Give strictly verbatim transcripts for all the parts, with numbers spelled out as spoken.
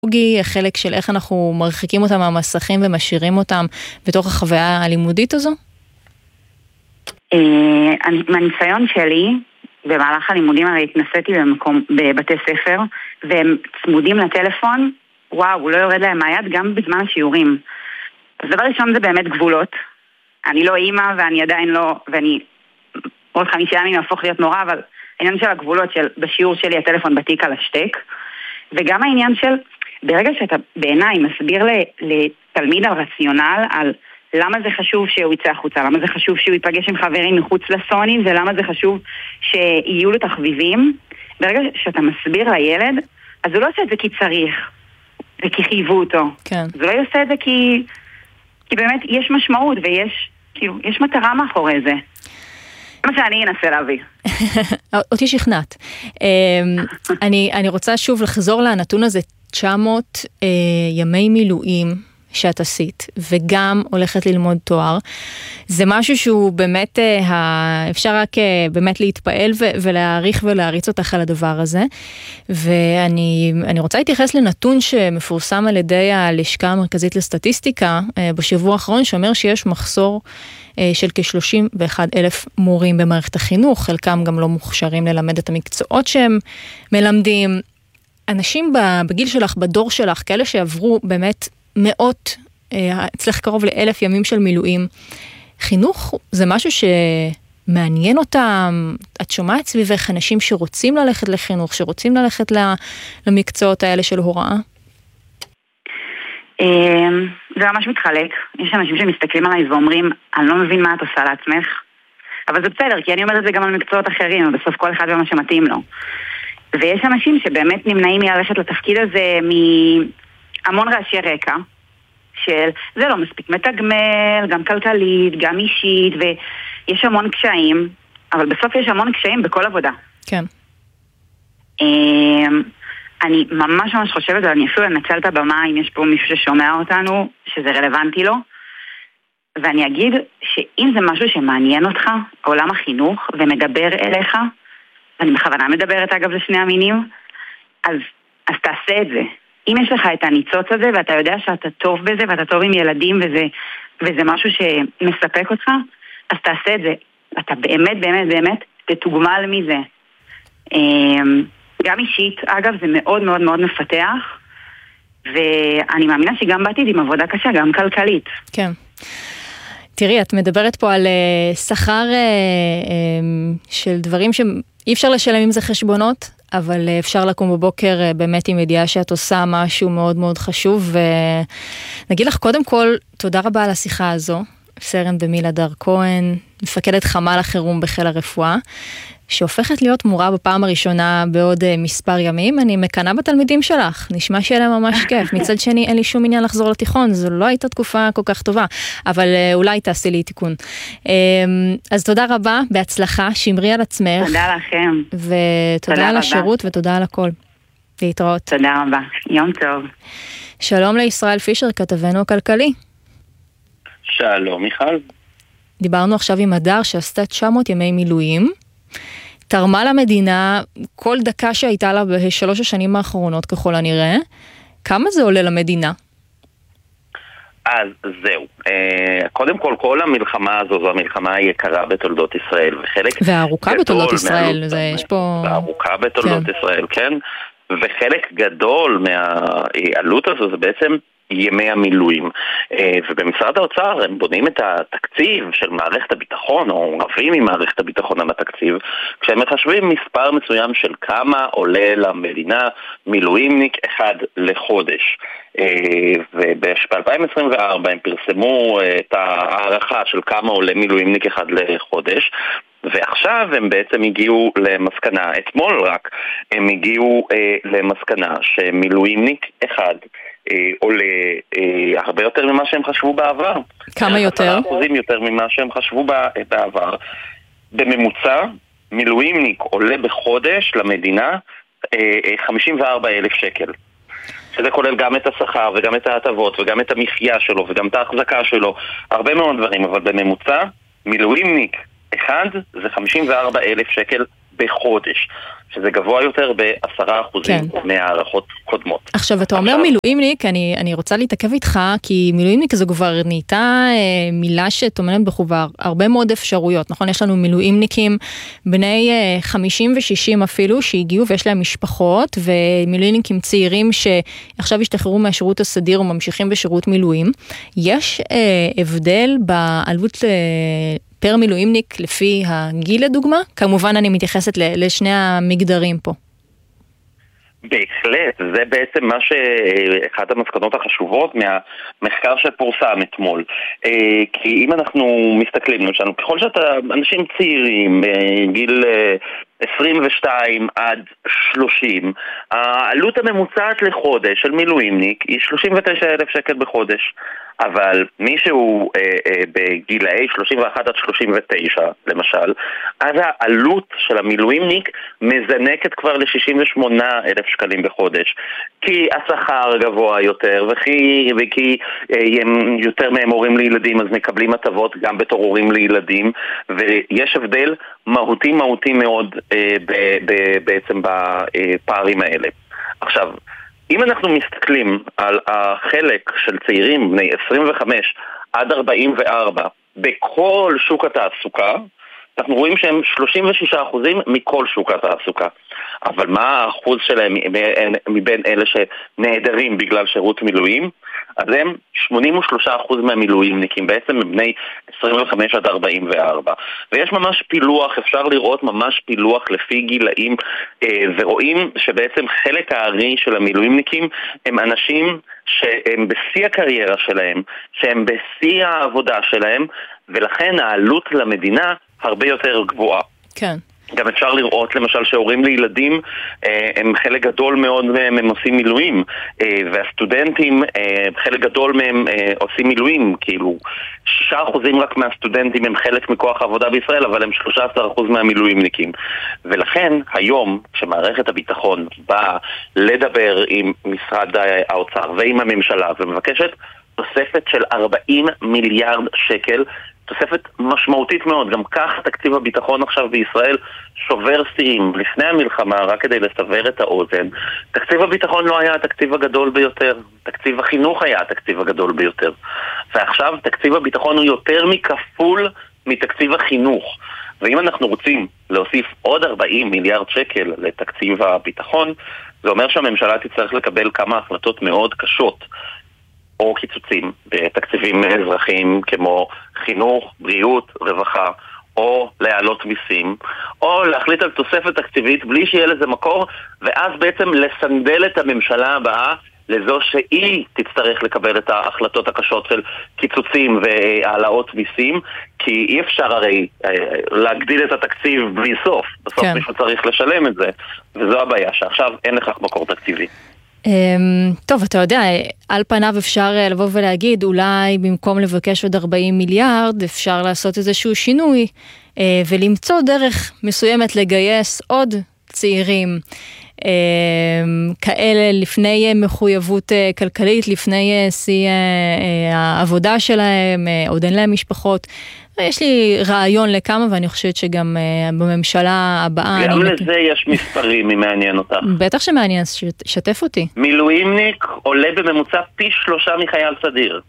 החלק של איך אנחנו מרחיקים אותם מהמסכים ומשאירים אותם בתוך החוויה הלימודית הזו? מהניסיון שלי, במהלך הלימודים הרי התנסיתי במקום, בבתי ספר, והם צמודים לטלפון, וואו, הוא לא יורד להם מהיד גם בזמן השיעורים. אז דבר ראשון זה באמת גבולות. אני לא אימא ואני עדיין לא, ואני עוד חמישה ימים יהפוך להיות נורא, אבל העניין של הגבולות של בשיעור שלי הטלפון בתיק על השטק, וגם העניין של, ברגע שאתה בעיניי מסביר לתלמיד על רציונל, על למה זה חשוב שהוא יצא החוצה, למה זה חשוב שהוא ייפגש עם חברים מחוץ לסוני, ולמה זה חשוב שיהיו לו תחביבים, ברגע שאתה מסביר לילד, אז הוא לא עושה את זה כי צריך, וכי חייבו אותו. כן. אז הוא לא עושה את זה כי, כי באמת יש משמעות, ויש, כאילו, יש מטרה מאחורי זה. מה שאני אנסה להביא. אותי שכנעת. אני, אני רוצה שוב לחזור לנתון הזה, תשע מאות ימי מילואים שאת עשית, וגם הולכת ללמוד תואר. זה משהו שהוא באמת, אפשר רק באמת להתפעל ולהעריך ולהריץ אותך על הדבר הזה. ואני אני רוצה להתייחס לנתון שמפורסם על ידי הלשכה המרכזית לסטטיסטיקה בשבוע האחרון, שאומר שיש מחסור של כ-שלושים ואחד אלף מורים במערכת החינוך, חלקם גם לא מוכשרים ללמד את המקצועות שהם מלמדים. אנשים בגיל שלך, בדור שלך, כאלה שעברו באמת מאות, אצלך קרוב לאלף ימים של מילואים, חינוך זה משהו שמעניין אותם. את שומעת סביבך אנשים שרוצים ללכת לחינוך, שרוצים ללכת למקצועות האלה של הוראה? זה ממש מתחלק. יש אנשים שמסתכלים עליי ואומרים, אני לא מבין מה את עושה לעצמך, אבל זה בסדר, כי אני אומרת את זה גם על מקצועות אחרים, ובסוף כל אחד ומה שמתאים לו. ויש אנשים שבאמת נמנעים מללכת לתפקיד הזה מהמון רעשי רקע, של זה לא מספיק מתגמל, גם כלכלית, גם אישית, ויש המון קשיים, אבל בסוף יש המון קשיים בכל עבודה. כן. אני ממש ממש חושבת, ואני אפילו אנצל את הבמה אם יש פה מישהו ששומע אותנו, שזה רלוונטי לו, ואני אגיד שאם זה משהו שמעניין אותך, עולם החינוך, ומדבר אליך, ואני בכוונה מדברת אגב לשני המינים, אז, אז תעשה את זה. אם יש לך את הניצוץ הזה, ואתה יודע שאתה טוב בזה, ואתה טוב עם ילדים, וזה, וזה משהו שמספק אותך, אז תעשה את זה. אתה באמת, באמת, באמת, תתוגמל מזה. גם אישית, אגב, זה מאוד מאוד מאוד מפתח, ואני מאמינה שגם בעתיד עם עבודה קשה, גם כלכלית. כן. תראי, את מדברת פה על uh, שכר uh, um, של דברים שאי אפשר לשלם עם זה חשבונות, אבל uh, אפשר לקום בבוקר uh, באמת עם ידיעה שאת עושה משהו מאוד מאוד חשוב, ונגיד לך קודם כל, תודה רבה על השיחה הזו, סרן במיל' הדר כהן, מפקדת חמ"ל החירום בחיל הרפואה, שהופכת להיות מורה בפעם הראשונה בעוד uh, מספר ימים. אני מקנה בתלמידים שלך, נשמע שיהיה להם ממש כיף. מצד שני, אין לי שום עניין לחזור לתיכון, זו לא הייתה תקופה כל כך טובה, אבל uh, אולי תעשי לי תיקון. Um, אז תודה רבה, בהצלחה, שמרי על עצמך. תודה לכם. ותודה על השירות ותודה על הכל. להתראות. תודה רבה, יום טוב. שלום לישראל פישר, כתבנו הכלכלי. שלום מיכל. דיברנו עכשיו עם הדר שעשתה תשע מאות ימי מילואים, תרמה למדינה כל דקה שהייתה לה בשלוש השנים האחרונות ככל הנראה. כמה זה עולה למדינה? אז זהו. קודם כל, כל המלחמה הזו זו המלחמה היקרה בתולדות ישראל, וחלק והארוכה בתולדות ישראל, זה יש פה... והארוכה בתולדות ישראל, כן. וחלק גדול מהעלות הזו זה בעצם ימי המילואים. ובמשרד האוצר הם בונים את התקציב של מערכת הביטחון, או רבים עם מערכת הביטחון על התקציב, כשהם מחשבים מספר מסוים של כמה עולה למדינה מילואימניק אחד לחודש. וב-אלפיים עשרים וארבע הם פרסמו את הערכה של כמה עולה מילואימניק אחד לחודש, ועכשיו הם בעצם הגיעו למסקנה, אתמול רק, הם הגיעו אה, למסקנה שמילואימניק אחד אה, עולה אה, הרבה יותר ממה שהם חשבו בעבר. כמה יותר? עשרה אחוזים יותר ממה שהם חשבו בעבר. בממוצע, מילואימניק עולה בחודש למדינה אה, אה, חמישים וארבעה אלף שקל. שזה כולל גם את השכר וגם את ההטבות וגם את המחיה שלו וגם את ההחזקה שלו, הרבה מאוד דברים, אבל בממוצע, מילואימניק אחד זה חמישים וארבעה אלף שקל בחודש. שזה גבוה יותר בעשרה אחוזים כן. מהערכות קודמות. עכשיו, אתה אומר עכשיו... מילואימניק, אני, אני רוצה להתעכב איתך, כי מילואימניק זו כבר נהייתה אה, מילה שתומנת בחובר הרבה מאוד אפשרויות, נכון? יש לנו מילואימניקים בני אה, חמישים ושישים אפילו, שהגיעו ויש להם משפחות, ומילואימניקים צעירים שעכשיו השתחררו מהשירות הסדיר וממשיכים בשירות מילואים. יש אה, הבדל בעלות אה, פר מילואימניק לפי הגיל לדוגמה? כמובן אני מתייחסת לשני המגדרים פה. בהחלט, זה בעצם מה שאחת המסקנות החשובות מהמחקר שפורסם אתמול. כי אם אנחנו מסתכלים, למשל, ככל שאתה אנשים צעירים, גיל עשרים ושתיים עד שלושים, העלות הממוצעת לחודש של מילואימניק היא שלושים ותשעה אלף שקל בחודש. אבל מישהו אה, אה, בגילאי שלושים ואחת עד שלושים ותשע, למשל, אז העלות של המילואימניק מזנקת כבר ל-שישים ושמונה אלף שקלים בחודש. כי השכר גבוה יותר, וכי, וכי אה, יותר מהם הורים לילדים, אז מקבלים הטבות גם בתור הורים לילדים, ויש הבדל מהותי מהותי מאוד אה, ב, ב, בעצם בפערים האלה. עכשיו, אם אנחנו מסתכלים על החלק של צעירים בני עשרים וחמש עד ארבעים וארבע בכל שוק התעסוקה, אנחנו רואים שהם שלושים ושישה אחוזים מכל שוק התעסוקה. אבל מה האחוז שלהם מבין אלה שנעדרים בגלל שירות מילואים? אז הם שמונים ושלושה אחוז מהמילואימניקים, בעצם מבני עשרים וחמש עד ארבעים וארבע. ויש ממש פילוח, אפשר לראות ממש פילוח לפי גילאים, ורואים שבעצם חלק הארי של המילואימניקים הם אנשים שהם בשיא הקריירה שלהם, שהם בשיא העבודה שלהם, ולכן העלות למדינה הרבה יותר גבוהה. כן. גם אפשר לראות למשל שהורים לילדים הם חלק גדול מאוד מהם הם עושים מילואים, והסטודנטים חלק גדול מהם עושים מילואים, כאילו שישה אחוזים רק מהסטודנטים הם חלק מכוח העבודה בישראל, אבל הם שלושה עשר אחוז מהמילואימניקים. ולכן היום כשמערכת הביטחון באה לדבר עם משרד האוצר ועם הממשלה ומבקשת תוספת של ארבעים מיליארד שקל, תוספת משמעותית מאוד. גם כך תקציב הביטחון עכשיו בישראל שובר שיאים. לפני המלחמה, רק כדי לסבר את האוזן, תקציב הביטחון לא היה התקציב הגדול ביותר, תקציב החינוך היה התקציב הגדול ביותר, ועכשיו תקציב הביטחון הוא יותר מכפול מתקציב החינוך. ואם אנחנו רוצים להוסיף עוד ארבעים מיליארד שקל לתקציב הביטחון, זה אומר שהממשלה תצטרך לקבל כמה החלטות מאוד קשות, או קיצוצים בתקציבים אזרחיים כמו חינוך, בריאות, רווחה, או להעלות מיסים, או להחליט על תוספת תקציבית בלי שיהיה לזה מקור, ואז בעצם לסנדל את הממשלה הבאה לזו שהיא תצטרך לקבל את ההחלטות הקשות של קיצוצים והעלאות מיסים, כי אי אפשר הרי להגדיל את התקציב בלי סוף. בסוף כן. מישהו צריך לשלם את זה, וזו הבעיה, שעכשיו אין לכך מקור תקציבי. טוב, אתה יודע, על פניו אפשר לבוא ולהגיד, אולי במקום לבקש עוד ארבעים מיליארד, אפשר לעשות איזשהו שינוי, ולמצוא דרך מסוימת לגייס עוד צעירים כאלה לפני מחויבות כלכלית, לפני שיא העבודה שלהם, עוד אין להם משפחות. יש לי רעיון לכמה, ואני חושבת שגם בממשלה הבאה... גם לזה יש מספרים, אם מעניין אותך. בטח שמעניין, שתף אותי. מילואימניק עולה בממוצע פי שלושה מחייל סדיר.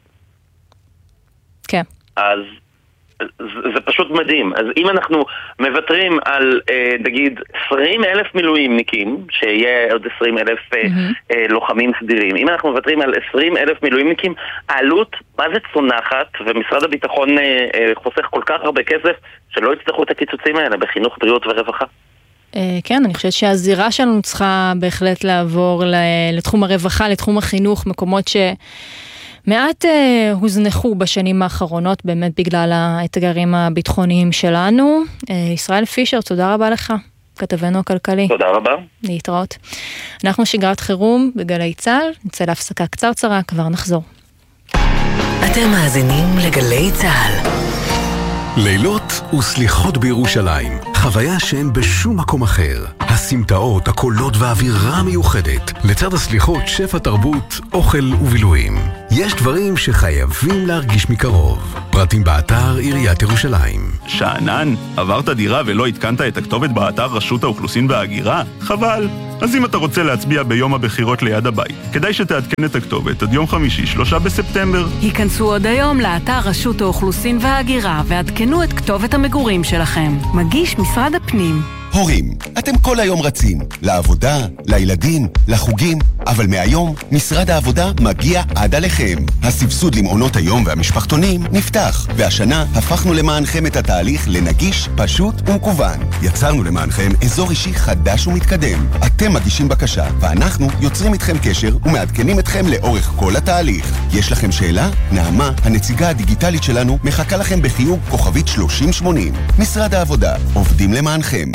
כן. אז זה פשוט מדהים. אז אם אנחנו מוותרים על, נגיד, עשרים אלף מילואימניקים, שיהיה עוד עשרים אלף mm-hmm. לוחמים סדירים, אם אנחנו מוותרים על עשרים אלף מילואימניקים, העלות, מה זה צונחת, ומשרד הביטחון חוסך כל כך הרבה כסף, שלא יצטרכו את הקיצוצים האלה בחינוך, בריאות ורווחה. כן, אני חושבת שהזירה שלנו צריכה בהחלט לעבור לתחום הרווחה, לתחום החינוך, מקומות ש... מעט אה, הוזנחו בשנים האחרונות, באמת בגלל האתגרים הביטחוניים שלנו. אה, ישראל פישר, תודה רבה לך, כתבנו הכלכלי. תודה רבה. להתראות. אנחנו שגרת חירום בגלי צהל, נצא להפסקה קצרצרה, כבר נחזור. אתם מאזינים לגלי צהל. לילות וסליחות בירושלים, חוויה שאין בשום מקום אחר. הסמטאות, הקולות והאווירה המיוחדת, לצד הסליחות שפע תרבות, אוכל ובילויים. יש דברים שחייבים להרגיש מקרוב. פרטים באתר עיריית ירושלים. שאנן, עברת דירה ולא התקנת את הכתובת באתר רשות האוכלוסין וההגירה? חבל. אז אם אתה רוצה להצביע ביום הבחירות ליד הבית, כדאי שתעדכן את הכתובת עד יום חמישי, שלושה בספטמבר. היכנסו עוד היום לאתר רשות האוכלוסין וההגירה ועדכנו את כתובת המגורים שלכם. מגיש משרד הפנים. הורים, אתם כל היום רצים, לעבודה, לילדים, לחוגים, אבל מהיום משרד העבודה מגיע עד עליכם. הסבסוד למעונות היום והמשפחתונים נפתח, והשנה הפכנו למענכם את התהליך לנגיש, פשוט ומקוון. יצרנו למענכם אזור אישי חדש ומתקדם. אתם מגישים בקשה, ואנחנו יוצרים איתכם קשר ומעדכנים אתכם לאורך כל התהליך. יש לכם שאלה? נעמה, הנציגה הדיגיטלית שלנו, מחכה לכם בחיוג כוכבית שלושים שמונים. משרד העבודה, עובדים למענכם.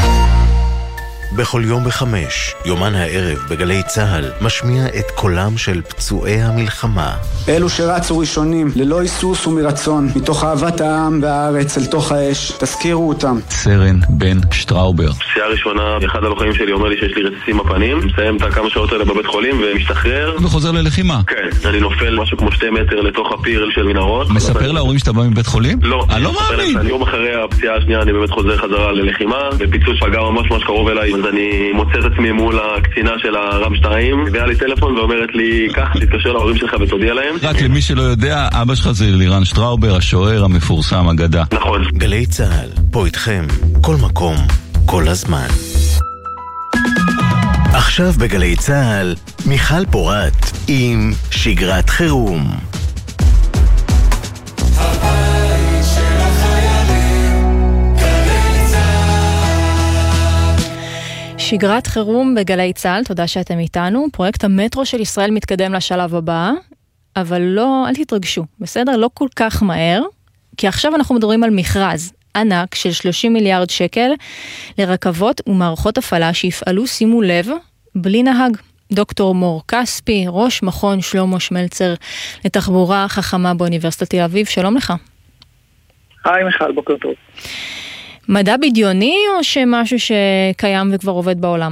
בכל יום בחמש, יומן הערב בגלי צהל משמיע את קולם של פצועי המלחמה. אלו שרצו ראשונים, ללא היסוס ומרצון, מתוך אהבת העם והארץ אל תוך האש, תזכירו אותם. סרן בן שטראובר. פציעה ראשונה, אחד הלוחמים שלי אומר לי שיש לי רציסים בפנים, מסיים את הכמה שעות האלה בבית חולים ומשתחרר. וחוזר ללחימה. כן, אני נופל משהו כמו שתי מטר לתוך הפיר של מנהרות. מספר להורים שאתה בא מבית חולים? לא. אני לא מאמין. יום אחרי הפציעה השנייה אני באמת חוזר חזרה ללחימה, ופיצוץ פגע ממש ממש קרוב אליי, אז אני מוצא את עצמי מול הקצינה של הרם שתיים, והיה לי טלפון ואומרת לי, כך, תתקשר להורים שלך ותודיע להם. רק למי שלא יודע, אבא שלך זה לירן שטראובר, השוער המפורסם אגדה. נכון. גלי צהל, פה איתכם, כל מקום, כל הזמן. עכשיו בגלי צהל, מיכל פורט עם שגרת חירום. שגרת חירום בגלי צהל, תודה שאתם איתנו. פרויקט המטרו של ישראל מתקדם לשלב הבא, אבל לא, אל תתרגשו, בסדר? לא כל כך מהר, כי עכשיו אנחנו מדברים על מכרז ענק של שלושים מיליארד שקל לרכבות ומערכות הפעלה שיפעלו, שימו לב, בלי נהג. דוקטור מור כספי, ראש מכון שלמה שמלצר לתחבורה חכמה באוניברסיטת תל אביב, שלום לך. היי מיכל, בוקר טוב. מדע בדיוני או שמשהו שקיים וכבר עובד בעולם?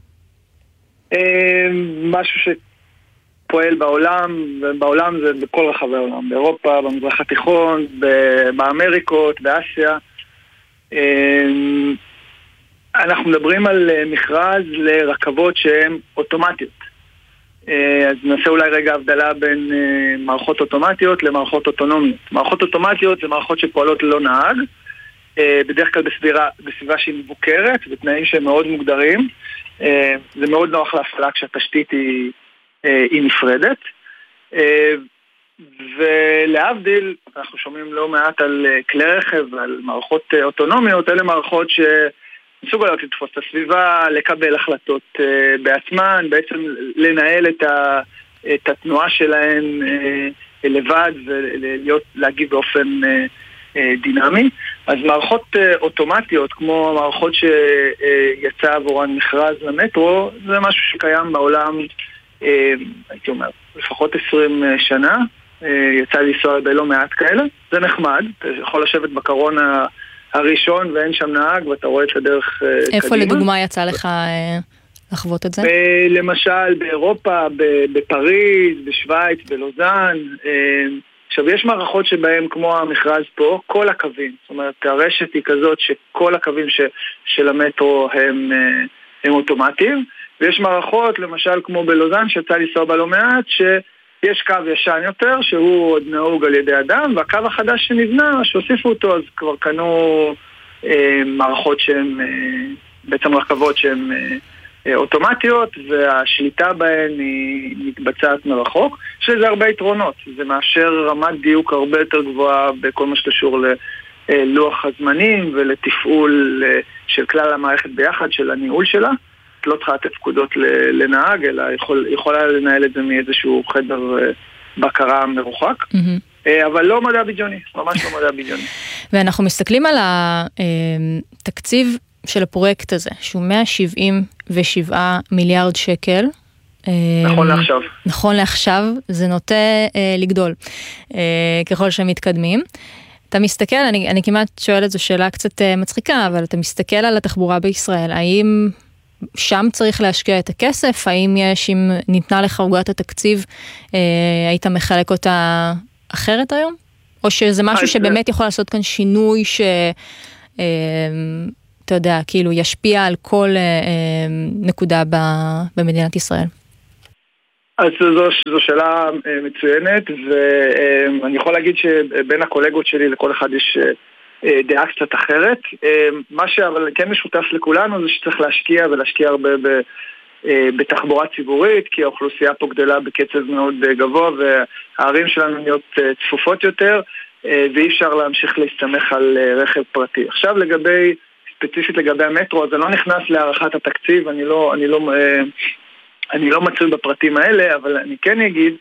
משהו שפועל בעולם, ובעולם זה בכל רחבי העולם, באירופה, במזרח התיכון, באמריקות, באסיה. אנחנו מדברים על מכרז לרכבות שהן אוטומטיות. אז נעשה אולי רגע הבדלה בין מערכות אוטומטיות למערכות אוטונומיות. מערכות אוטומטיות זה מערכות שפועלות ללא נהג, בדרך כלל בסבירה, בסביבה שהיא מבוקרת, בתנאים שהם מאוד מוגדרים. זה מאוד נוח להפעלה כשהתשתית היא, היא נפרדת. ולהבדיל, אנחנו שומעים לא מעט על כלי רכב ועל מערכות אוטונומיות, אלה מערכות שמסוגלות לתפוס את הסביבה, לקבל החלטות בעצמן, בעצם לנהל את, ה, את התנועה שלהן לבד ולהגיב באופן דינמי. אז מערכות אוטומטיות, כמו המערכות שיצא עבורן מכרז למטרו, זה משהו שקיים בעולם, הייתי אומר, לפחות עשרים שנה. יצא לנסוע בלא מעט כאלה. זה נחמד, אתה יכול לשבת בקרון הראשון ואין שם נהג ואתה רואה את הדרך קדימה. איפה לדוגמה יצא לך לחוות את זה? למשל באירופה, בפריז, בשוויץ, בלוזן. עכשיו, יש מערכות שבהם, כמו המכרז פה, כל הקווים, זאת אומרת, הרשת היא כזאת שכל הקווים ש, של המטרו הם, הם אוטומטיים, ויש מערכות, למשל, כמו בלוזן, שיצא לנסוע בה לא מעט, שיש קו ישן יותר, שהוא עוד נהוג על ידי אדם, והקו החדש שנבנה, שהוסיפו אותו, אז כבר קנו אה, מערכות שהן, אה, בעצם רכבות שהן אה, אוטומטיות, והשליטה בהן היא מתבצעת מרחוק. יש לזה הרבה יתרונות. זה מאפשר רמת דיוק הרבה יותר גבוהה בכל מה שקשור ללוח הזמנים ולתפעול של כלל המערכת ביחד, של הניהול שלה. את לא צריכה לתת פקודות לנהג, אלא יכול, יכולה לנהל את זה מאיזשהו חדר בקרה מרוחק. Mm-hmm. אבל לא מדע בדיוני, ממש לא מדע בדיוני. ואנחנו מסתכלים על התקציב של הפרויקט הזה, שהוא מאה שבעים ושבעה מיליארד שקל. נכון לעכשיו. נכון לעכשיו, זה נוטה אה, לגדול, אה, ככל שהם מתקדמים. אתה מסתכל, אני, אני כמעט שואלת, זו שאלה קצת אה, מצחיקה, אבל אתה מסתכל על התחבורה בישראל, האם שם צריך להשקיע את הכסף? האם יש, אם ניתנה לך עוגת התקציב, היית מחלק אותה אחרת היום? או שזה משהו שבאמת יכול לעשות כאן שינוי ש... אתה יודע, כאילו ישפיע על כל נקודה במדינת ישראל? אז זו, זו שאלה מצוינת, ואני יכול להגיד שבין הקולגות שלי לכל אחד יש דעה קצת אחרת. מה אבל כן משותף לכולנו זה שצריך להשקיע ולהשקיע הרבה בתחבורה ציבורית, כי האוכלוסייה פה גדלה בקצב מאוד גבוה, והערים שלנו נהיות צפופות יותר, ואי אפשר להמשיך להסתמך על רכב פרטי. עכשיו לגבי, ספציפית לגבי המטרו, זה לא נכנס להערכת התקציב, אני לא, אני לא, אני לא מצוי בפרטים האלה, אבל אני כן אגיד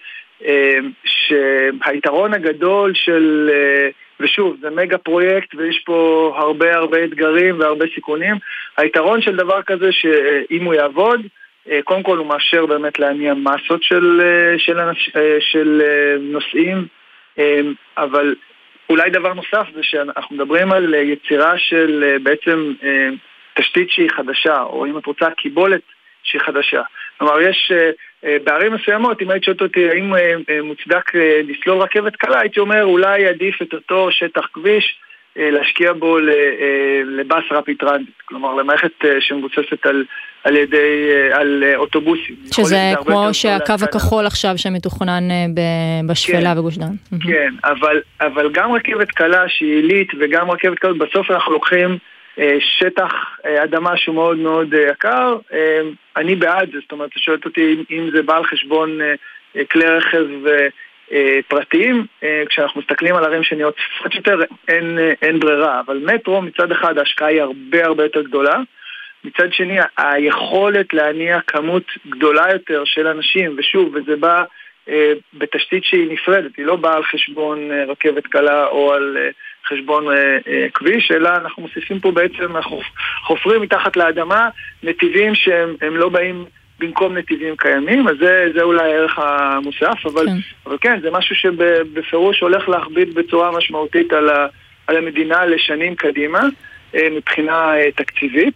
שהיתרון הגדול של, ושוב, זה מגה פרויקט ויש פה הרבה הרבה אתגרים והרבה סיכונים, היתרון של דבר כזה שאם הוא יעבוד, קודם כל הוא מאפשר באמת להניע מסות של, של, של נוסעים, אבל אולי דבר נוסף זה שאנחנו מדברים על יצירה של בעצם תשתית שהיא חדשה, או אם את רוצה קיבולת שהיא חדשה. כלומר, יש בערים מסוימות, אם היית שואלת אותי האם מוצדק לסלול רכבת קלה, הייתי אומר אולי עדיף את אותו שטח כביש להשקיע בו לבאס רפיד טרנזיט, כלומר למערכת שמבוססת על, על ידי, על אוטובוסים. שזה כמו שהקו הכחול עכשיו שמתוכנן בשפלה וגוש דן. כן, אבל, אבל גם רכבת קלה שהיא עילית וגם רכבת קלה, בסוף אנחנו לוקחים שטח אדמה שהוא מאוד מאוד יקר. אני בעד זה, זאת אומרת, שואלת אותי אם זה בא על חשבון כלי רכב פרטיים, כשאנחנו מסתכלים על ערים שנהיות צפופות יותר, אין, אין ברירה, אבל מטרו מצד אחד ההשקעה היא הרבה הרבה יותר גדולה, מצד שני היכולת להניע כמות גדולה יותר של אנשים, ושוב, וזה בא אה, בתשתית שהיא נפרדת, היא לא באה על חשבון אה, רכבת קלה או על אה, חשבון אה, אה, כביש, אלא אנחנו מוסיפים פה בעצם, אנחנו חופרים מתחת לאדמה נתיבים שהם הם לא באים במקום נתיבים קיימים, אז זה, זה אולי הערך המוסף, אבל, כן. אבל כן, זה משהו שבפירוש הולך להכביד בצורה משמעותית על, ה, על המדינה לשנים קדימה, מבחינה תקציבית.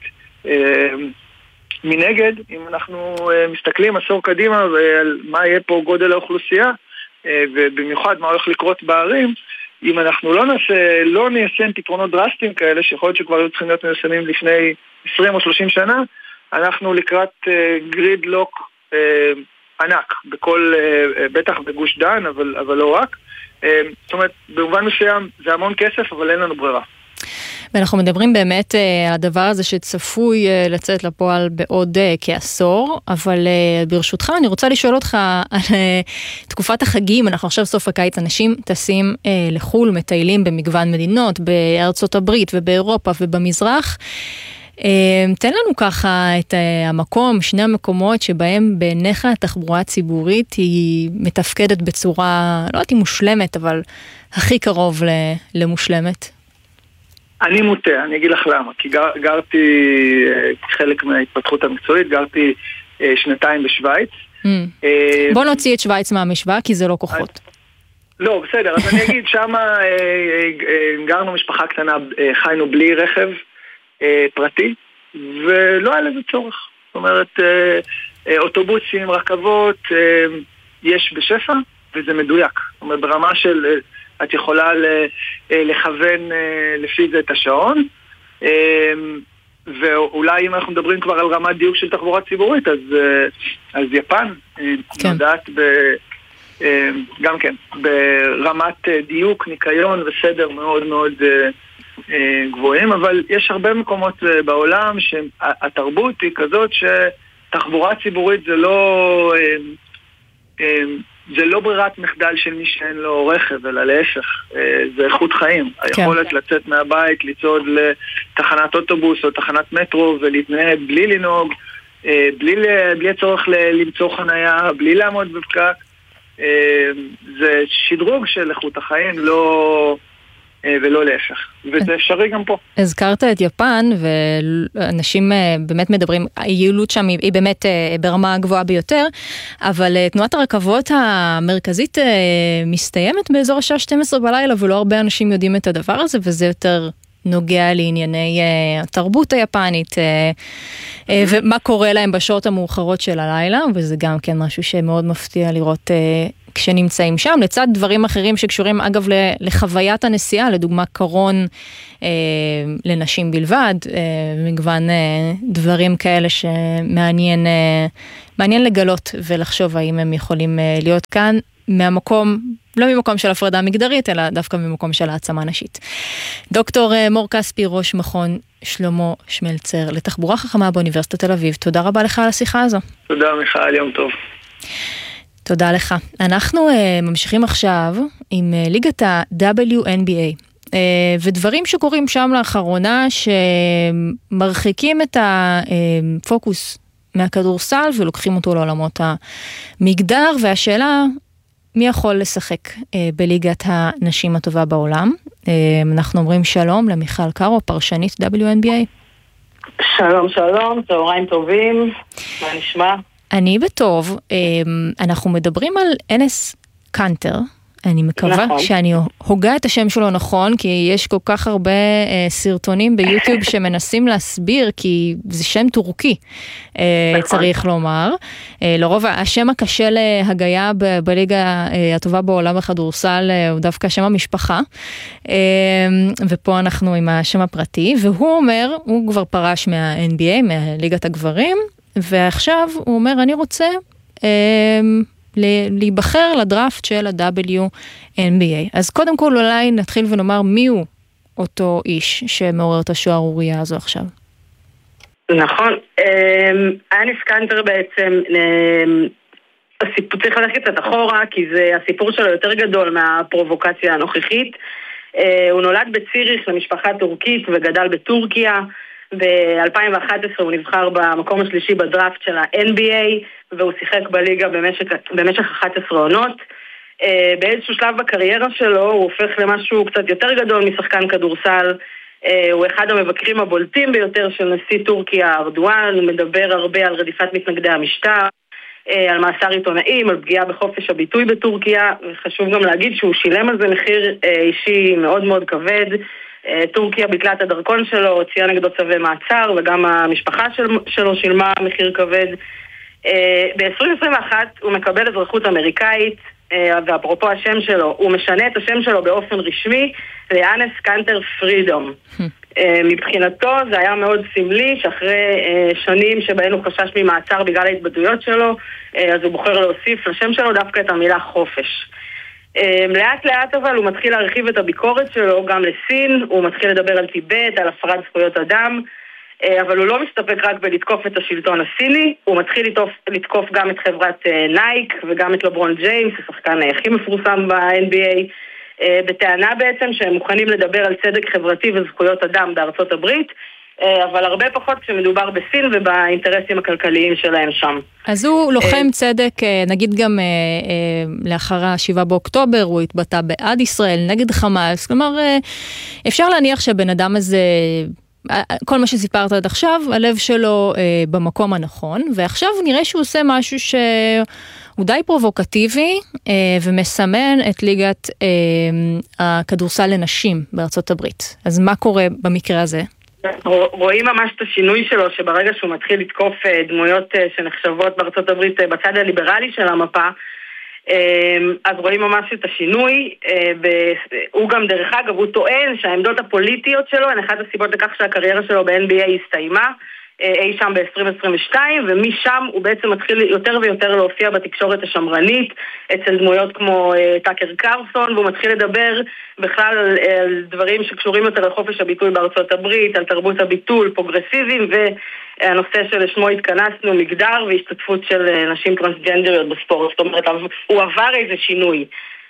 מנגד, אם אנחנו מסתכלים עשור קדימה על מה יהיה פה גודל האוכלוסייה, ובמיוחד מה הולך לקרות בערים, אם אנחנו לא נעשה, לא ניישם פתרונות דרסטיים כאלה, שיכול להיות שכבר היו צריכים להיות מיושמים לפני עשרים או שלושים שנה, אנחנו לקראת גריד לוק ענק, בכל, בטח בגוש דן, אבל, אבל לא רק. זאת אומרת, במובן מסוים זה המון כסף, אבל אין לנו ברירה. ואנחנו מדברים באמת על הדבר הזה שצפוי לצאת לפועל בעוד כעשור, אבל ברשותך אני רוצה לשאול אותך על תקופת החגים, אנחנו עכשיו סוף הקיץ, אנשים טסים לחול, מטיילים במגוון מדינות, בארצות הברית ובאירופה ובמזרח, תן לנו ככה את המקום, שני המקומות שבהם בעיניך התחבורה הציבורית היא מתפקדת בצורה, לא יודעת אם מושלמת, אבל הכי קרוב למושלמת. אני מוטה, אני אגיד לך למה, כי גר, גרתי חלק מההתפתחות המקצועית, גרתי שנתיים בשוויץ. Mm. בוא נוציא את שוויץ מהמשוואה, כי זה לא כוחות. לא, בסדר, אז אני אגיד, שמה גרנו משפחה קטנה, חיינו בלי רכב, פרטי, ולא היה לזה צורך. זאת אומרת, אוטובוסים, רכבות, יש בשפע, וזה מדויק. זאת אומרת, ברמה של, את יכולה לכוון לפי זה את השעון, ואולי אם אנחנו מדברים כבר על רמת דיוק של תחבורה ציבורית, אז, אז יפן, כן. נודעת ב... גם כן, ברמת דיוק, ניקיון וסדר מאוד מאוד גבוהים, אבל יש הרבה מקומות בעולם שהתרבות היא כזאת שתחבורה ציבורית זה לא זה לא ברירת מחדל של מי שאין לו רכב, אלא להפך, זה איכות חיים. כן. היכולת לצאת מהבית, לצעוד לתחנת אוטובוס או תחנת מטרו ולהתנהג בלי לנהוג, בלי, בלי צורך למצוא חנייה, בלי לעמוד בפקק, זה שדרוג של איכות החיים, לא... ולא להפך, וזה אפשרי גם פה. הזכרת את יפן, ואנשים באמת מדברים, היעילות שם היא באמת ברמה גבוהה ביותר, אבל תנועת הרכבות המרכזית מסתיימת באזור השעה שתים עשרה בלילה, ולא הרבה אנשים יודעים את הדבר הזה, וזה יותר נוגע לענייני התרבות היפנית, ומה קורה להם בשעות המאוחרות של הלילה, וזה גם כן משהו שמאוד מפתיע לראות כשנמצאים שם, לצד דברים אחרים שקשורים אגב לחוויית הנסיעה, לדוגמה קרון לנשים בלבד, מגוון דברים כאלה שמעניין מעניין לגלות ולחשוב האם הם יכולים להיות כאן מהמקום, לא ממקום של הפרדה מגדרית, אלא דווקא ממקום של העצמה נשית. דוקטור מור כספי, ראש מכון שלמה שמלצר לתחבורה חכמה באוניברסיטת תל אביב, תודה רבה לך על השיחה הזו. תודה מיכל, יום טוב. תודה לך. אנחנו uh, ממשיכים עכשיו עם uh, ליגת ה-דאבליו אן בי איי, uh, ודברים שקורים שם לאחרונה שמרחיקים את הפוקוס מהכדורסל ולוקחים אותו לעולמות המגדר, והשאלה מי יכול לשחק uh, בליגת הנשים הטובה בעולם. Uh, אנחנו אומרים שלום למיכל קארו, פרשנית דאבליו אן בי איי. שלום שלום, צהריים טובים, מה נשמע? אני בטוב, אנחנו מדברים על אנס קנטר, אני מקווה נכון. שאני הוגה את השם שלו נכון, כי יש כל כך הרבה סרטונים ביוטיוב שמנסים להסביר, כי זה שם טורקי, נכון. צריך לומר. לרוב השם הקשה להגייה בליגה הטובה בעולם הכדורסל הוא דווקא שם המשפחה, ופה אנחנו עם השם הפרטי, והוא אומר, הוא כבר פרש מה-אן בי איי, מהליגת הגברים, ועכשיו הוא אומר, אני רוצה אה, להיבחר לדראפט של ה-דאבליו אן בי איי. אז קודם כל אולי נתחיל ונאמר מי הוא אותו איש שמעורר את השערורייה הזו עכשיו. נכון. אנס קנטר בעצם, צריך ללכת קצת אחורה, כי זה הסיפור שלו יותר גדול מהפרובוקציה הנוכחית. הוא נולד בציריך למשפחה טורקית וגדל בטורקיה. ב-אלפיים ואחת עשרה הוא נבחר במקום השלישי בדראפט של ה-אן בי איי, והוא שיחק בליגה במשך, במשך אחת עשרה עונות. באיזשהו שלב בקריירה שלו הוא הופך למשהו קצת יותר גדול משחקן כדורסל. הוא אחד המבקרים הבולטים ביותר של נשיא טורקיה ארדואן, הוא מדבר הרבה על רדיפת מתנגדי המשטר, על מאסר עיתונאים, על פגיעה בחופש הביטוי בטורקיה, וחשוב גם להגיד שהוא שילם על זה מחיר אישי מאוד מאוד כבד. טורקיה ביטלה את הדרכון שלו, הוציאה נגדו צווי מעצר, וגם המשפחה שלו שילמה מחיר כבד. ב-עשרים עשרים ואחת הוא מקבל אזרחות אמריקאית, ואפרופו השם שלו, הוא משנה את השם שלו באופן רשמי לאנס קנטר פרידום. מבחינתו זה היה מאוד סמלי, שאחרי שנים שבהן הוא חשש ממעצר בגלל ההתבטאויות שלו, אז הוא בוחר להוסיף לשם שלו דווקא את המילה חופש. לאט לאט אבל הוא מתחיל להרחיב את הביקורת שלו גם לסין, הוא מתחיל לדבר על טיבט, על הפרת זכויות אדם, אבל הוא לא מסתפק רק בלתקוף את השלטון הסיני, הוא מתחיל לתקוף, לתקוף גם את חברת נייק וגם את לברון ג'יימס, השחקן הכי מפורסם ב-אן בי איי, בטענה בעצם שהם מוכנים לדבר על צדק חברתי וזכויות אדם בארצות הברית, אבל הרבה פחות כשמדובר בסין ובאינטרסים הכלכליים שלהם שם. אז הוא לוחם צדק, נגיד גם לאחר השבעה באוקטובר, הוא התבטא בעד ישראל, נגד חמאס, כלומר אפשר להניח שהבן אדם הזה, כל מה שסיפרת עד עכשיו, הלב שלו במקום הנכון, ועכשיו נראה שהוא עושה משהו שהוא די פרובוקטיבי, ומסמן את ליגת הכדורסל לנשים בארצות הברית. אז מה קורה במקרה הזה? רואים ממש את השינוי שלו, שברגע שהוא מתחיל לתקוף דמויות שנחשבות בארצות הברית בצד הליברלי של המפה, אז רואים ממש את השינוי. הוא גם דרך אגב, הוא טוען שהעמדות הפוליטיות שלו הן אחת הסיבות לכך שהקריירה שלו ב-אן בי איי הסתיימה אי שם ב-עשרים עשרים ושתיים, ומשם הוא בעצם מתחיל יותר ויותר להופיע בתקשורת השמרנית אצל דמויות כמו טאקר קרסון, והוא מתחיל לדבר בכלל על, על דברים שקשורים יותר לחופש הביטוי בארצות הברית, על תרבות הביטול, פרוגרסיביים, והנושא שלשמו התכנסנו, מגדר והשתתפות של נשים טרנסג'נדריות בספורט. זאת אומרת, הוא עבר איזה שינוי.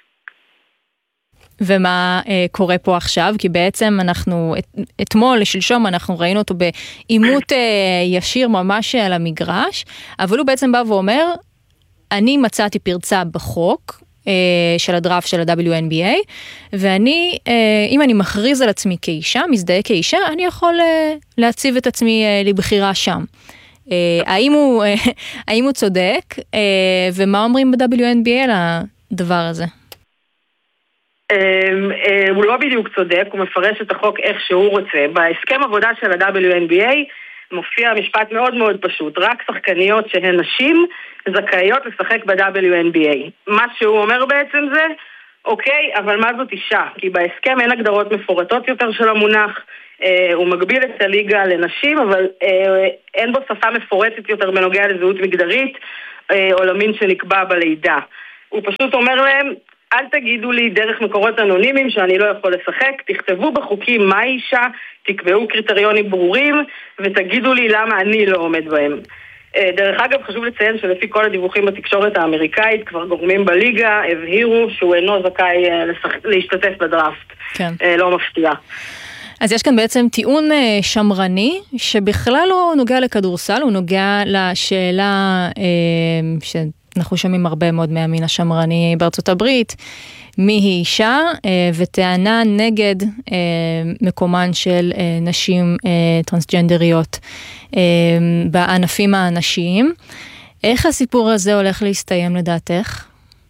ומה אה, קורה פה עכשיו? כי בעצם אנחנו, את, אתמול, שלשום, אנחנו ראינו אותו באימות אה, ישיר ממש על המגרש, אבל הוא בעצם בא ואומר, אני מצאתי פרצה בחוק אה, של הדראפט של ה-דאבליו אן בי איי, ואני, אה, אם אני מכריז על עצמי כאישה, מזדהה כאישה, אני יכול אה, להציב את עצמי אה, לבחירה שם. אה, האם, הוא, אה, האם הוא צודק? אה, ומה אומרים ב-דאבליו אן בי איי על הדבר הזה? הוא לא בדיוק צודק, הוא מפרש את החוק איך שהוא רוצה. בהסכם עבודה של ה-דאבליו אן בי איי מופיע משפט מאוד מאוד פשוט, רק שחקניות שהן נשים זכאיות לשחק ב-דאבליו אן בי איי. מה שהוא אומר בעצם זה, אוקיי, אבל מה זאת אישה? כי בהסכם אין הגדרות מפורטות יותר של המונח, אה, הוא מגביל את הליגה לנשים, אבל אה, אין בו שפה מפורטת יותר בנוגע לזהות מגדרית אה, או למין שנקבע בלידה. הוא פשוט אומר להם, אל תגידו לי דרך מקורות אנונימיים שאני לא יכול לשחק, תכתבו בחוקים מה אישה, תקבעו קריטריונים ברורים ותגידו לי למה אני לא עומד בהם. דרך אגב, חשוב לציין שלפי כל הדיווחים בתקשורת האמריקאית, כבר גורמים בליגה הבהירו שהוא אינו זכאי להשתתף בדראפט. כן. לא מפתיע. אז יש כאן בעצם טיעון שמרני, שבכלל לא נוגע לכדורסל, הוא נוגע לשאלה שאנחנו שומעים הרבה מאוד מהמין השמרני בארצות הברית, מי היא אישה, וטענה נגד מקומן של נשים טרנסג'נדריות בענפים האנשיים. איך הסיפור הזה הולך להסתיים לדעתך?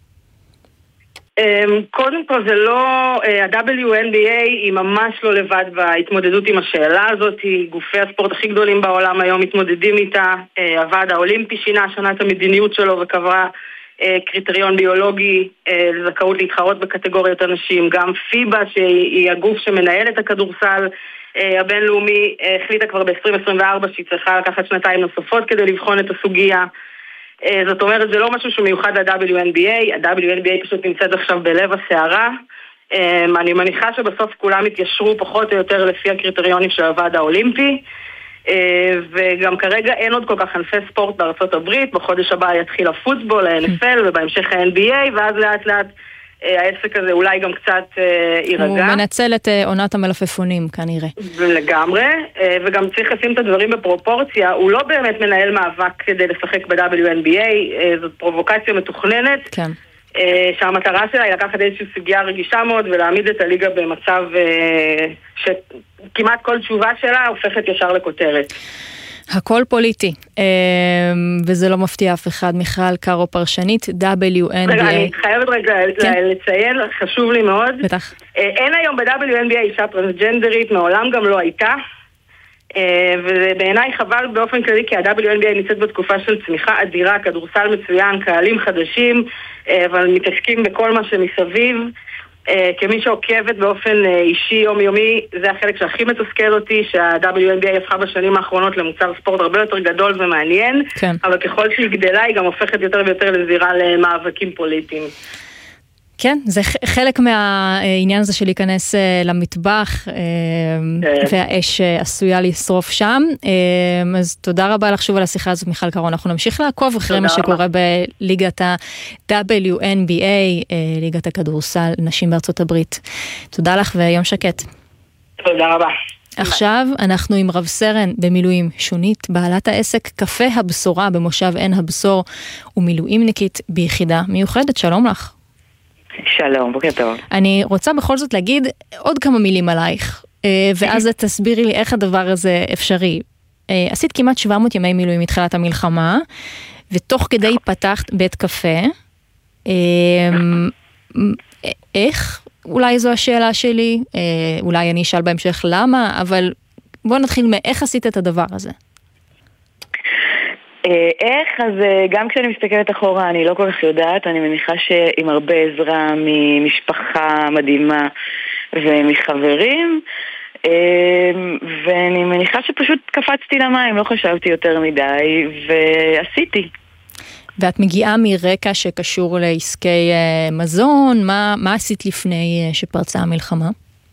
קודם כל זה לא, ה-דאבליו אן בי איי היא ממש לא לבד בהתמודדות עם השאלה הזאת, גופי הספורט הכי גדולים בעולם היום מתמודדים איתה, הוועד האולימפי שינה השנה את המדיניות שלו וקבע קריטריון ביולוגי לזכאות להתחרות בקטגוריות אנשים, גם פיבה שהיא הגוף שמנהל את הכדורסל הבינלאומי החליטה כבר ב-עשרים עשרים וארבע שהיא צריכה לקחת שנתיים נוספות כדי לבחון את הסוגיה. זאת אומרת, זה לא משהו שמיוחד ל-דאבליו אן בי איי, ה-דאבליו אן בי איי פשוט נמצאת עכשיו בלב הסערה. אני מניחה שבסוף כולם יתיישרו פחות או יותר לפי הקריטריונים של הוועד האולימפי, וגם כרגע אין עוד כל כך ענפי ספורט בארצות הברית, בחודש הבא יתחיל הפוטבול, ה-אן אף אל ובהמשך ה-אן בי איי, ואז לאט לאט העסק הזה אולי גם קצת יירגע. הוא מנצל את עונת המלפפונים כנראה. לגמרי, וגם צריך לשים את הדברים בפרופורציה, הוא לא באמת מנהל מאבק כדי לשחק ב-דאבליו אן בי איי, זאת פרובוקציה מתוכננת, כן. שהמטרה שלה היא לקחת איזושהי סוגיה רגישה מאוד ולהעמיד את הליגה במצב שכמעט כל תשובה שלה הופכת ישר לכותרת. הכל פוליטי, וזה לא מפתיע אף אחד. מיכל קארו פרשנית, דאבליו אן בי איי. רגע, אני חייבת רגע לציין, חשוב לי מאוד. בטח. אין היום ב-דאבליו אן בי איי אישה טרנסג'נדרית, מעולם גם לא הייתה, ובעיניי חבל באופן כללי, כי ה-דאבליו אן בי איי ניצאת בתקופה של צמיחה אדירה, כדורסל מצוין, קהלים חדשים, אבל מתעסקים בכל מה שמסביב. כמי שעוקבת באופן אישי יומיומי, זה החלק שהכי מתסכל אותי, שה-דאבליו אן בי איי הפכה בשנים האחרונות למוצר ספורט הרבה יותר גדול ומעניין, כן. אבל ככל שהיא גדלה היא גם הופכת יותר ויותר לזירה למאבקים פוליטיים. כן, זה חלק מהעניין הזה של להיכנס למטבח, והאש עשויה לשרוף שם. אז תודה רבה לך שוב על השיחה הזאת, מיכל קארו. אנחנו נמשיך לעקוב אחרי מה שקורה בליגת ה-דאבליו אן בי איי, ליגת הכדורסל נשים בארצות הברית. תודה לך ויום שקט. תודה רבה. עכשיו אנחנו עם רב סרן במילואים שונית, בעלת העסק קפה הבשורה במושב עין הבשור, ומילואימניקית ביחידה מיוחדת. שלום לך. שלום, בוקר טוב. אני רוצה בכל זאת להגיד עוד כמה מילים עלייך, ואז תסבירי לי איך הדבר הזה אפשרי. עשית כמעט שבע מאות ימי מילואים מתחילת המלחמה, ותוך כדי פתחת בית קפה. איך? אולי זו השאלה שלי, אולי אני אשאל בהמשך למה, אבל בוא נתחיל מאיך עשית את הדבר הזה. איך? אז גם כשאני מסתכלת אחורה אני לא כל כך יודעת, אני מניחה שעם הרבה עזרה ממשפחה מדהימה ומחברים, ואני מניחה שפשוט קפצתי למים, לא חשבתי יותר מדי ועשיתי. ואת מגיעה מרקע שקשור לעסקי מזון, מה, מה עשית לפני שפרצה המלחמה?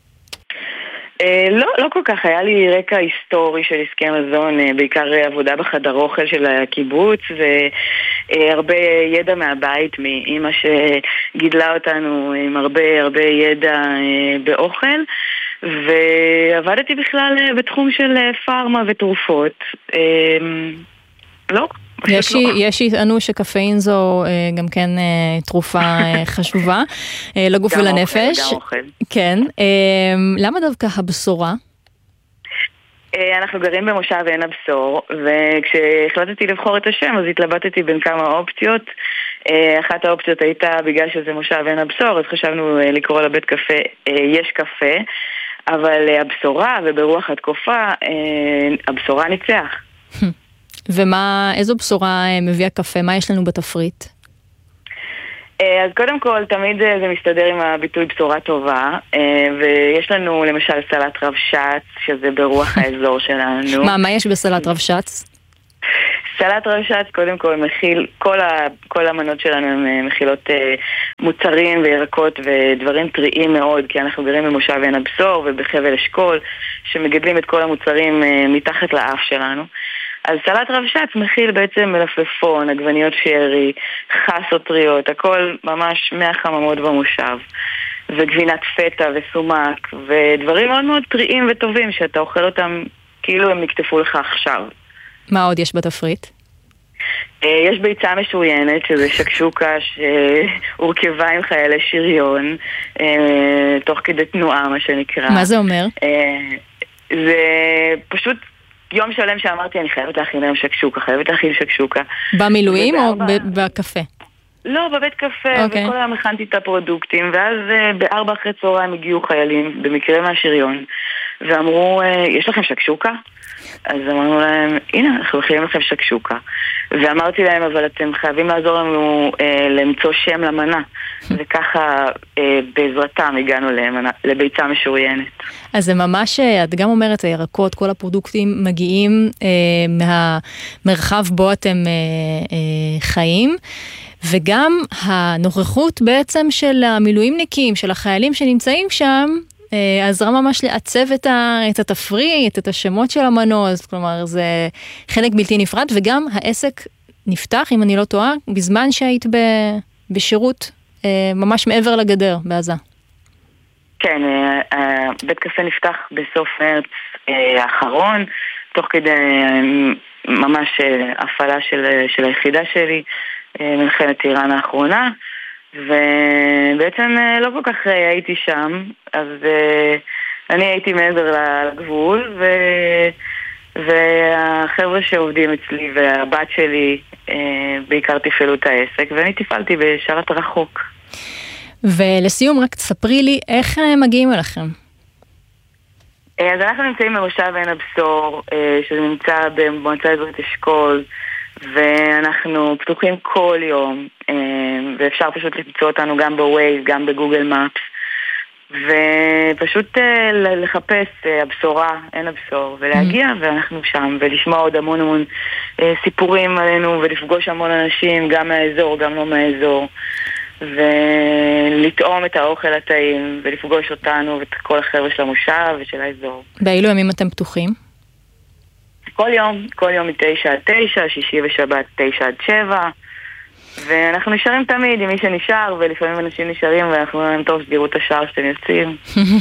לא, לא כל כך. היה לי רקע היסטורי של עסקי מזון, בעיקר עבודה בחדר אוכל של הקיבוץ, והרבה ידע מהבית מאמא שגידלה אותנו עם הרבה הרבה ידע באוכל, ועבדתי בכלל בתחום של פארמה ותרופות. לא. יש שיטענו שקפאין זו גם כן תרופה חשובה לגוף ולנפש. גם אוכל. כן. למה דווקא הבשורה? אנחנו גרים במושב עין הבשור, וכשהחלטתי לבחור את השם אז התלבטתי בין כמה אופציות. אחת האופציות הייתה, בגלל שזה מושב עין הבשור, אז חשבנו לקרוא לבית קפה יש קפה, אבל הבשורה וברוח התקופה, הבשורה ניצח. ומה, איזו בשורה מביא הקפה? מה יש לנו בתפריט? אז קודם כל, תמיד זה מסתדר עם הביטוי בשורה טובה, ויש לנו למשל סלט רבש"ץ, שזה ברוח האזור שלנו. מה, מה יש בסלט רבש"ץ? סלט רבש"ץ קודם כל מכיל, כל, ה, כל המנות שלנו הן מכילות אה, מוצרים וירקות ודברים טריים מאוד, כי אנחנו גרים במושב עין הבשור ובחבל אשכול, שמגדלים את כל המוצרים אה, מתחת לאף שלנו. אז סלט רבש"ץ מכיל בעצם מלפפון, עגבניות שרי, חסות טריות, הכל ממש מהחממות במושב, וגבינת פטה וסומק, ודברים מאוד מאוד טריים וטובים שאתה אוכל אותם כאילו הם נקטפו לך עכשיו. מה עוד יש בתפריט? יש ביצה משוריינת, שזה שקשוקה שהורכבה עם חיילי שריון, תוך כדי תנועה, מה שנקרא. מה זה אומר? זה פשוט יום שלם שאמרתי, אני חייבת להכין היום שקשוקה, חייבת להכין שקשוקה. במילואים או בקפה? לא, בבית קפה, וכל היום הכנתי את הפרודוקטים, ואז בארבע אחרי צהריים הגיעו חיילים, במקרה מהשריון, ואמרו, יש לכם שקשוקה? אז אמרנו להם, הנה, אנחנו מכינים לכם שקשוקה. ואמרתי להם, אבל אתם חייבים לעזור לנו אה, למצוא שם למנה. וככה אה, בעזרתם הגענו למנה, לביצה משוריינת. אז זה ממש, את גם אומרת, הירקות, כל הפרודוקטים מגיעים אה, מהמרחב בו אתם אה, אה, חיים, וגם הנוכחות בעצם של המילואימניקים, של החיילים שנמצאים שם, עזרה ממש לעצב את, ה, את התפריט, את השמות של המנות, כלומר זה חלק בלתי נפרד, וגם העסק נפתח, אם אני לא טועה, בזמן שהיית ב, בשירות ממש מעבר לגדר בעזה. כן, בית קפה נפתח בסוף מרץ האחרון, תוך כדי ממש הפעלה של, של היחידה שלי, מלחמת איראן האחרונה, ובעצם לא כל כך הייתי שם, אז אני הייתי מעבר לגבול, ו... והחבר'ה שעובדים אצלי והבת שלי בעיקר תפעלו את העסק, ואני תפעלתי בשרת רחוק. ולסיום רק תספרי לי איך מגיעים אליכם. אז אנחנו נמצאים במושב עין הבשור, שזה נמצא במועצה אזורית אשכול, ואנחנו פתוחים כל יום, ואפשר פשוט למצוא אותנו גם בווייז, גם בגוגל מאפס, ופשוט לחפש הבשורה, אין הבשור, ולהגיע, ואנחנו שם, ולשמוע עוד המון המון סיפורים עלינו, ולפגוש המון אנשים, גם מהאזור, גם לא מהאזור, ולטעום את האוכל הטעים, ולפגוש אותנו, ואת כל החבר'ה של המושב ושל האזור. באילו ימים אתם פתוחים? כל יום, כל יום מתשע עד תשע, שישי ושבת תשע עד שבע, ואנחנו נשארים תמיד עם מי שנשאר, ולפעמים אנשים נשארים ואנחנו אומרים, טוב, סגירו את השער שאתם יוצאים.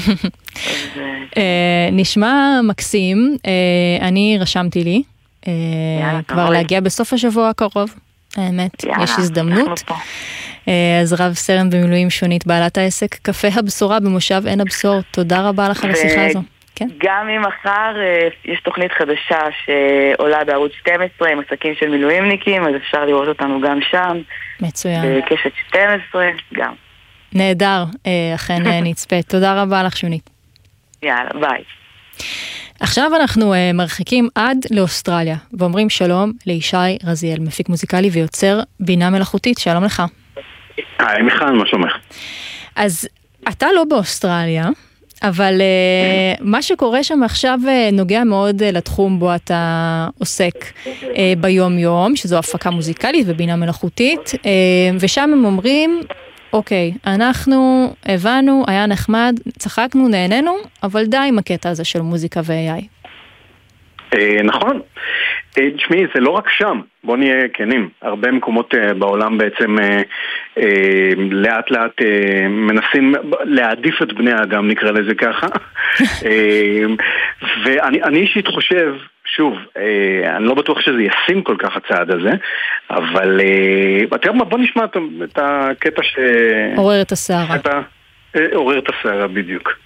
נשמע מקסים, אני רשמתי לי, כבר להגיע בסוף השבוע הקרוב, האמת, יש הזדמנות. אז רב סרן במילואים שונית, בעלת העסק קפה הבשורה במושב עין הבשור, תודה רבה לך על השיחה הזו. כן. גם אם מחר יש תוכנית חדשה שעולה בערוץ שתים עשרה עם עסקים של מילואימניקים, אז אפשר לראות אותנו גם שם. מצוין. בקשת שתים עשרה, גם. נהדר, אכן נצפה. תודה רבה לך שונית. יאללה, ביי. עכשיו אנחנו מרחיקים עד לאוסטרליה, ואומרים שלום לישי רזיאל, מפיק מוזיקלי ויוצר בינה מלאכותית. שלום לך. היי מיכל, מה שלומך? אז אתה לא באוסטרליה, אבל uh, מה שקורה שם עכשיו uh, נוגע מאוד uh, לתחום בו אתה עוסק uh, ביום יום, שזו הפקה מוזיקלית ובינה מלאכותית, uh, ושם הם אומרים, אוקיי, אנחנו הבנו, היה נחמד, צחקנו, נהנינו, אבל די עם הקטע הזה של מוזיקה ו-איי איי. Uh, נכון. תשמעי, זה לא רק שם, בוא נהיה כנים, הרבה מקומות uh, בעולם בעצם uh, uh, לאט לאט uh, מנסים להעדיף את בני האדם, נקרא לזה ככה. uh, ואני אני אישית חושב, שוב, uh, אני לא בטוח שזה ישים כל כך הצעד הזה, אבל uh, תראה מה, בוא נשמע את, את הקטע ש... עורר את הסערה. את ה... עורר את הסערה בדיוק.